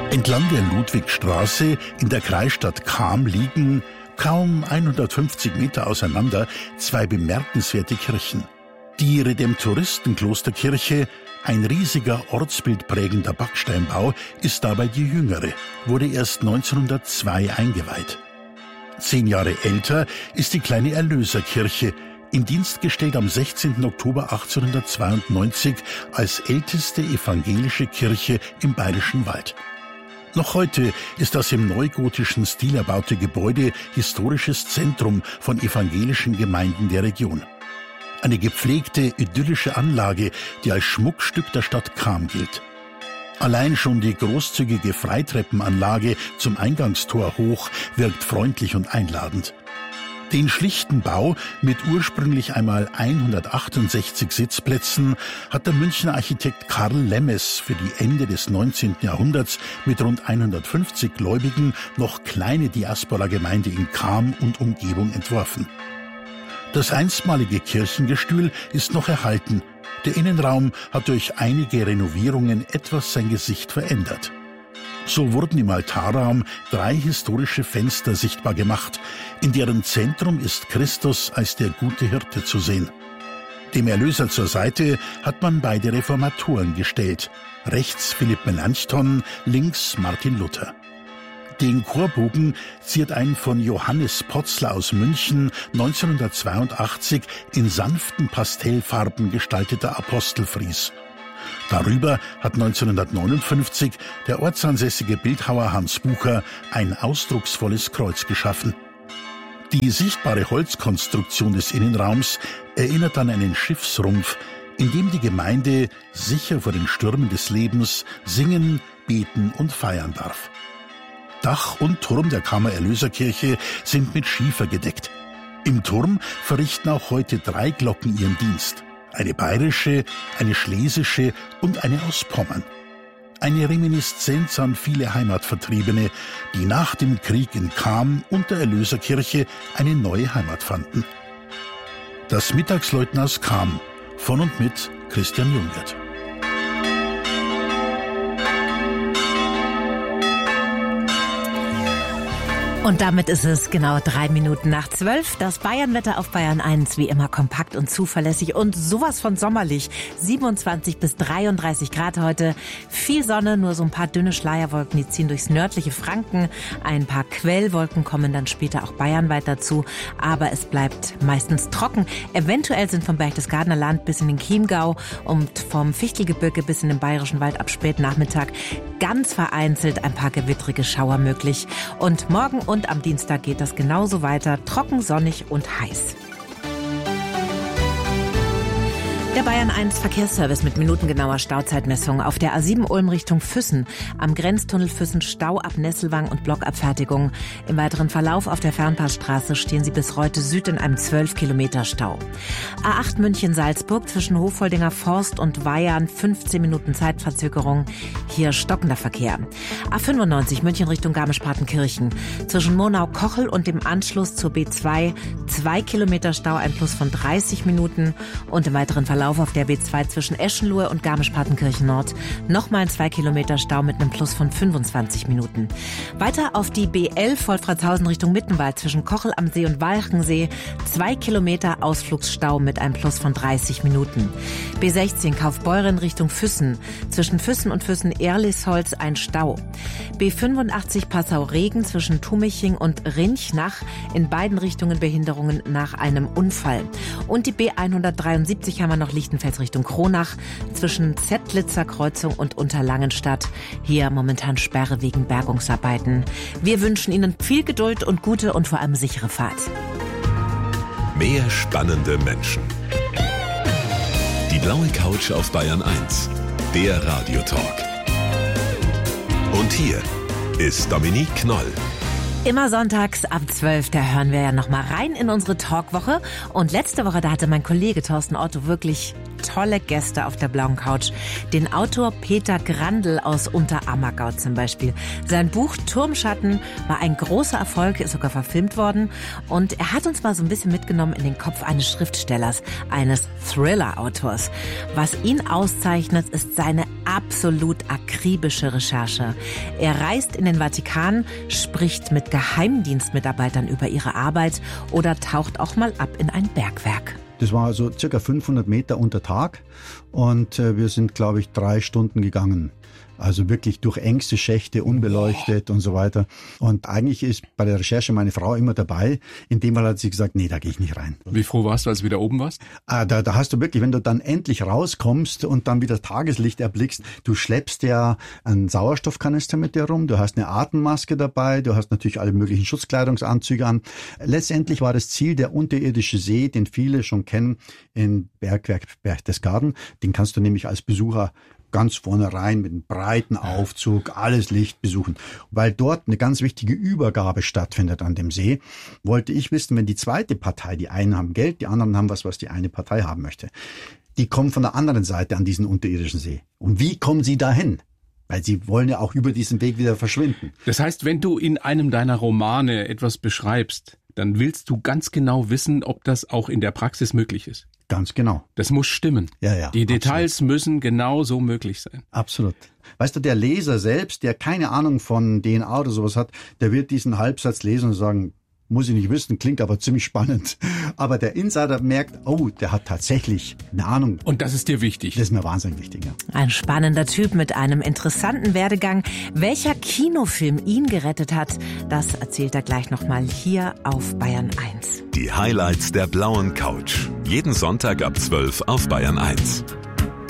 Entlang der Ludwigstraße in der Kreisstadt Cham liegen, kaum 150 Meter auseinander, zwei bemerkenswerte Kirchen. Die Redemptoristenklosterkirche, ein riesiger ortsbildprägender Backsteinbau, ist dabei die jüngere, wurde erst 1902 eingeweiht. 10 Jahre älter ist die kleine Erlöserkirche, in Dienst gestellt am 16. Oktober 1892 als älteste evangelische Kirche im Bayerischen Wald. Noch heute ist das im neugotischen Stil erbaute Gebäude historisches Zentrum von evangelischen Gemeinden der Region. Eine gepflegte, idyllische Anlage, die als Schmuckstück der Stadt Cham gilt. Allein schon die großzügige Freitreppenanlage zum Eingangstor hoch wirkt freundlich und einladend. Den schlichten Bau mit ursprünglich einmal 168 Sitzplätzen hat der Münchner Architekt Karl Lemmes für die Ende des 19. Jahrhunderts mit rund 150 Gläubigen noch kleine Diaspora-Gemeinde in Cham und Umgebung entworfen. Das einstmalige Kirchengestühl ist noch erhalten. Der Innenraum hat durch einige Renovierungen etwas sein Gesicht verändert. So wurden im Altarraum 3 historische Fenster sichtbar gemacht, in deren Zentrum ist Christus als der gute Hirte zu sehen. Dem Erlöser zur Seite hat man beide Reformatoren gestellt, rechts Philipp Melanchthon, links Martin Luther. Den Chorbogen ziert ein von Johannes Potzler aus München 1982 in sanften Pastellfarben gestalteter Apostelfries. Darüber hat 1959 der ortsansässige Bildhauer Hans Bucher ein ausdrucksvolles Kreuz geschaffen. Die sichtbare Holzkonstruktion des Innenraums erinnert an einen Schiffsrumpf, in dem die Gemeinde sicher vor den Stürmen des Lebens singen, beten und feiern darf. Dach und Turm der Chamer Erlöserkirche sind mit Schiefer gedeckt. Im Turm verrichten auch heute 3 Glocken ihren Dienst. Eine bayerische, eine schlesische und eine aus Pommern. Eine Reminiszenz an viele Heimatvertriebene, die nach dem Krieg in Cham und der Erlöserkirche eine neue Heimat fanden. Das Mittagsläuten aus Cham, von und mit Christian Jungwirth. Und damit ist es genau 3 Minuten nach 12. Das Bayernwetter auf Bayern 1, wie immer kompakt und zuverlässig und sowas von sommerlich. 27 bis 33 Grad heute. Viel Sonne, nur so ein paar dünne Schleierwolken, die ziehen durchs nördliche Franken. Ein paar Quellwolken kommen dann später auch bayernweit dazu. Aber es bleibt meistens trocken. Eventuell sind vom Berchtesgadener Land bis in den Chiemgau und vom Fichtelgebirge bis in den Bayerischen Wald ab Spätnachmittag ganz vereinzelt ein paar gewittrige Schauer möglich. Und morgen und am Dienstag geht das genauso weiter, trocken, sonnig und heiß. Der Bayern 1 Verkehrsservice mit minutengenauer Stauzeitmessung auf der A7 Ulm Richtung Füssen. Am Grenztunnel Füssen Stau ab Nesselwang und Blockabfertigung. Im weiteren Verlauf auf der Fernpassstraße stehen Sie bis Reute Süd in einem 12 Kilometer Stau. A8 München-Salzburg zwischen Hochfoldinger Forst und Weihern 15 Minuten Zeitverzögerung. Hier stockender Verkehr. A95 München Richtung Garmisch-Partenkirchen. Zwischen Monau-Kochel und dem Anschluss zur B2 2 Kilometer Stau, ein Plus von 30 Minuten. Und im weiteren Verlauf auf der B2 zwischen Eschenlohe und Garmisch-Partenkirchen Nord nochmal ein 2 Kilometer Stau mit einem Plus von 25 Minuten. Weiter auf die B11 Wolfratshausen Richtung Mittenwald zwischen Kochel am See und Walchensee 2 Kilometer Ausflugsstau mit einem Plus von 30 Minuten. B16 Kaufbeuren Richtung Füssen. Zwischen Füssen und Füssen-Erlisholz ein Stau. B85 Passau-Regen zwischen Tumiching und Rinchnach. In beiden Richtungen Behinderungen nach einem Unfall. Und die B173 haben wir noch Lichtenfels Richtung Kronach. Zwischen Zettlitzer Kreuzung und Unterlangenstadt. Hier momentan Sperre wegen Bergungsarbeiten. Wir wünschen Ihnen viel Geduld und gute und vor allem sichere Fahrt. Mehr spannende Menschen. Die blaue Couch auf Bayern 1. Der Radiotalk. Und hier ist Dominique Knoll. Immer sonntags ab 12, da hören wir ja nochmal rein in unsere Talkwoche. Und letzte Woche, da hatte mein Kollege Thorsten Otto wirklich tolle Gäste auf der blauen Couch. Den Autor Peter Grandl aus Unterammergau zum Beispiel. Sein Buch Turmschatten war ein großer Erfolg, ist sogar verfilmt worden. Und er hat uns mal so ein bisschen mitgenommen in den Kopf eines Schriftstellers, eines Thriller-Autors. Was ihn auszeichnet, ist seine absolut akribische Recherche. Er reist in den Vatikan, spricht mit Geheimdienstmitarbeitern über ihre Arbeit oder taucht auch mal ab in ein Bergwerk. Das war also circa 500 Meter unter Tag und wir sind, glaube ich, 3 Stunden gegangen. Also wirklich durch engste Schächte, unbeleuchtet und so weiter. Und eigentlich ist bei der Recherche meine Frau immer dabei. In dem Fall hat sie gesagt, nee, da gehe ich nicht rein. Wie froh warst du, als du wieder oben warst? Da hast du wirklich, wenn du dann endlich rauskommst und dann wieder Tageslicht erblickst, du schleppst ja einen Sauerstoffkanister mit dir rum, du hast eine Atemmaske dabei, du hast natürlich alle möglichen Schutzkleidungsanzüge an. Letztendlich war das Ziel der unterirdische See, den viele schon kennen, in Bergwerk Berchtesgaden. Den kannst du nämlich als Besucher ganz vorne rein mit einem breiten Aufzug, alles Licht besuchen. Weil dort eine ganz wichtige Übergabe stattfindet an dem See, wollte ich wissen, wenn die zweite Partei, die einen haben Geld, die anderen haben was die eine Partei haben möchte, die kommen von der anderen Seite an diesen unterirdischen See. Und wie kommen sie dahin? Weil sie wollen ja auch über diesen Weg wieder verschwinden. Das heißt, wenn du in einem deiner Romane etwas beschreibst, dann willst du ganz genau wissen, ob das auch in der Praxis möglich ist. Ganz genau. Das muss stimmen. Ja, die Details müssen genau so möglich sein. Absolut. Weißt du, der Leser selbst, der keine Ahnung von DNA oder sowas hat, der wird diesen Halbsatz lesen und sagen, muss ich nicht wissen, klingt aber ziemlich spannend. Aber der Insider merkt, oh, der hat tatsächlich eine Ahnung. Und das ist dir wichtig? Das ist mir wahnsinnig wichtig, ja. Ein spannender Typ mit einem interessanten Werdegang. Welcher Kinofilm ihn gerettet hat, das erzählt er gleich nochmal hier auf Bayern 1. Die Highlights der blauen Couch. Jeden Sonntag ab 12 auf Bayern 1.